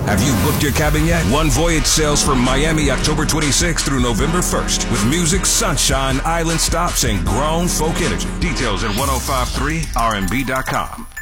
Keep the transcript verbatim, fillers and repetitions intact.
Have you booked your cabin yet? One Voyage sails from Miami October twenty-sixth through November first with music, sunshine, island stops, and grown folk energy. Details at ten fifty-three R M B dot com.